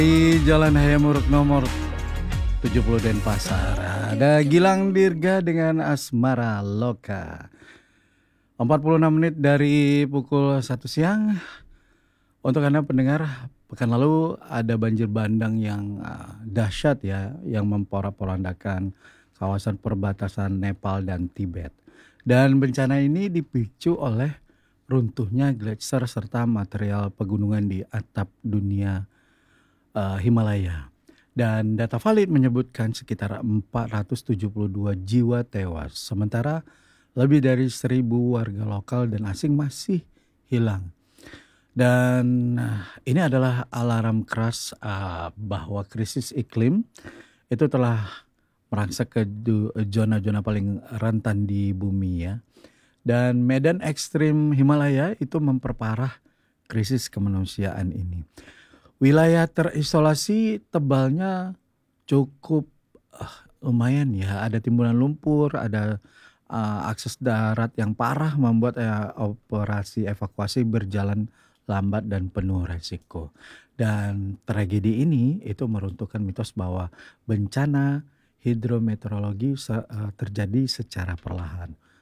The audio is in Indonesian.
Di Jalan Hayamuruk nomor 70 Denpasar. Ada Gilang Dirga dengan Asmara Loka. 46 menit dari pukul 1 siang. Untuk Anda pendengar, pekan lalu ada banjir bandang yang dahsyat ya, yang memporak-porandakan kawasan perbatasan Nepal dan Tibet. Dan bencana ini dipicu oleh runtuhnya gletser serta material pegunungan di atap dunia Himalaya. Dan data valid menyebutkan sekitar 472 jiwa tewas, sementara lebih dari 1.000 warga lokal dan asing masih hilang. Dan ini adalah alarm keras bahwa krisis iklim itu telah merangsek ke zona-zona paling rentan di bumi ya. Dan medan ekstrim Himalaya itu memperparah krisis kemanusiaan ini. Wilayah terisolasi tebalnya cukup lumayan ya, ada timbunan lumpur, ada akses darat yang parah membuat operasi evakuasi berjalan lambat dan penuh resiko. Dan tragedi ini itu meruntuhkan mitos bahwa bencana hidrometeorologi terjadi secara perlahan.